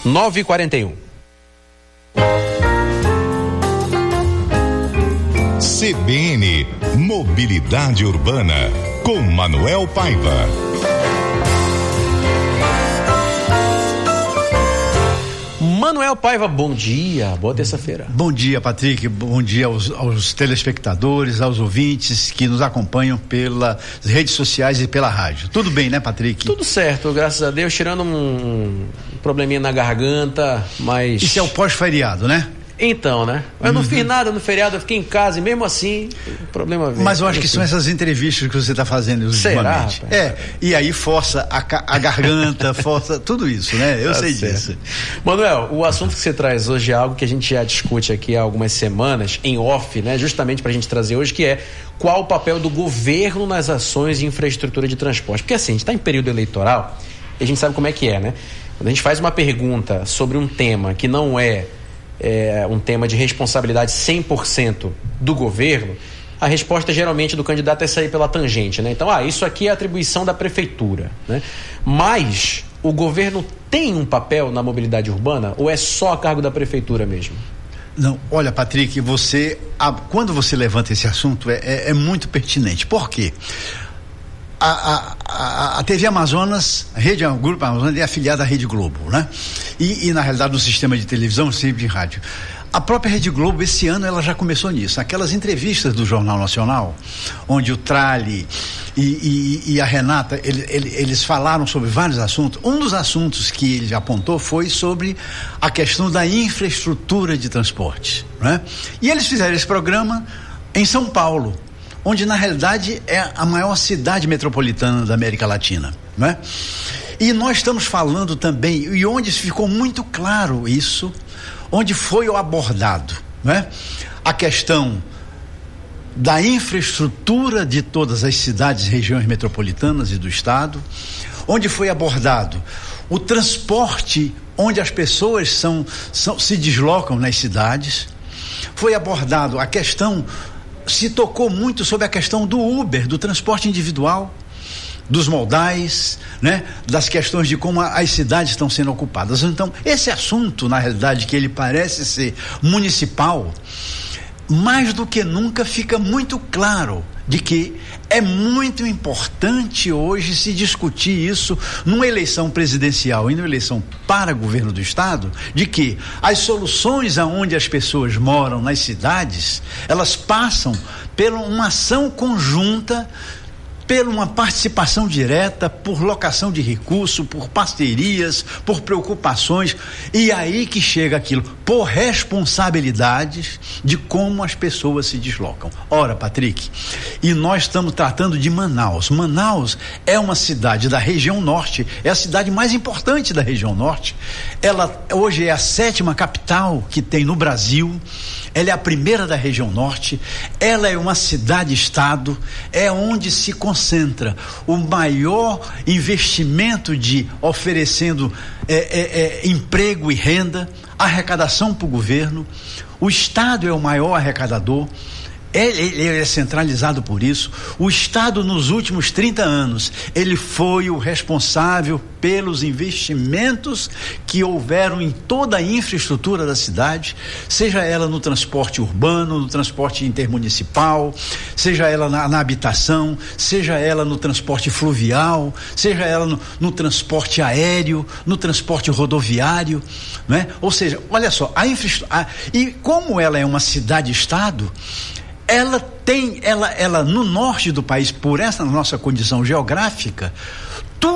9h41. CBN Mobilidade Urbana, com Manuel Paiva. Manuel Paiva, bom dia, boa terça-feira. Bom dia, Patrick, bom dia aos telespectadores, aos ouvintes que nos acompanham pelas redes sociais e pela rádio. Tudo bem, né, Patrick? Tudo certo, graças a Deus, tirando um probleminha na garganta, mas... Isso é o pós-feriado, né? Então, né? Eu não fiz nada no feriado, eu fiquei em casa e mesmo assim, o problema veio. Mas eu acho que são essas entrevistas que você está fazendo ultimamente. Será? E aí força a garganta, força tudo isso, né? Eu sei disso. Manuel, o assunto que você traz hoje é algo que a gente já discute aqui há algumas semanas, em off, né? Justamente pra gente trazer hoje, que é qual o papel do governo nas ações de infraestrutura de transporte. Porque assim, a gente está em período eleitoral e a gente sabe como é que é, né? Quando a gente faz uma pergunta sobre um tema que não é um tema de responsabilidade 100% do governo, a resposta geralmente do candidato é sair pela tangente, né? Então, isso aqui é atribuição da prefeitura, né? Mas o governo tem um papel na mobilidade urbana ou é só a cargo da prefeitura mesmo? Não, olha, Patrick, quando você levanta esse assunto é muito pertinente. Por quê? A TV Amazonas, o Grupo Amazonas é afiliada à Rede Globo, né? E na realidade no sistema de televisão, sempre de rádio. A própria Rede Globo, esse ano, ela já começou nisso. Aquelas entrevistas do Jornal Nacional, onde o Trali e a Renata, eles falaram sobre vários assuntos. Um dos assuntos que ele apontou foi sobre a questão da infraestrutura de transporte, né? E eles fizeram esse programa em São Paulo, onde na realidade é a maior cidade metropolitana da América Latina, né? E nós estamos falando também, e onde ficou muito claro isso, onde foi abordado, né? A questão da infraestrutura de todas as cidades e regiões metropolitanas e do estado, onde foi abordado o transporte, onde as pessoas se deslocam nas cidades, foi abordado a questão, se tocou muito sobre a questão do Uber, do transporte individual, dos modais, né? Das questões de como as cidades estão sendo ocupadas. Então, esse assunto, na realidade, que ele parece ser municipal, mais do que nunca fica muito claro de que é muito importante hoje se discutir isso numa eleição presidencial e numa eleição para governo do estado, de que as soluções aonde as pessoas moram nas cidades, elas passam por uma ação conjunta, por uma participação direta, por locação de recurso, por parcerias, por preocupações, e aí que chega aquilo, por responsabilidades de como as pessoas se deslocam. Ora, Patrick, e nós estamos tratando de Manaus. Manaus é uma cidade da região norte, é a cidade mais importante da região norte. Ela hoje é a 7ª capital que tem no Brasil. Ela é a primeira da região norte, ela é uma cidade-estado, é onde se concentra o maior investimento oferecendo emprego e renda, arrecadação para o governo. O estado é o maior arrecadador, ele é centralizado por isso. O estado, nos últimos 30 anos, ele foi o responsável pelos investimentos que houveram em toda a infraestrutura da cidade, seja ela no transporte urbano, no transporte intermunicipal, seja ela na habitação, seja ela no transporte fluvial, seja ela no transporte aéreo, no transporte rodoviário, né? Ou seja, olha só, a infraestrutura, e como ela é uma cidade-estado, ela no norte do país, por essa nossa condição geográfica,